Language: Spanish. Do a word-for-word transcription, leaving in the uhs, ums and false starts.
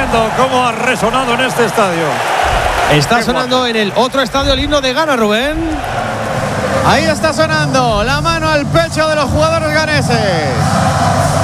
tremendo cómo ha resonado en este estadio. Está Qué sonando guapo. en el otro estadio el himno de Ghana, Rubén. Ahí está sonando la mano al pecho de los jugadores ganeses.